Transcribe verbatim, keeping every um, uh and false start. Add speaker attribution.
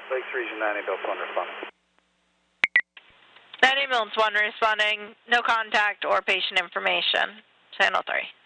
Speaker 1: Lakes Region nine ambulance one responding.
Speaker 2: nine ambulance one responding, no contact or patient information. Channel three.